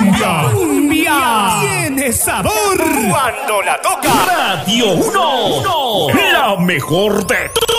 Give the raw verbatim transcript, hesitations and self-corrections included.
cumbia. Cumbia. Tiene sabor. Cuando la toca Radio uno. La mejor de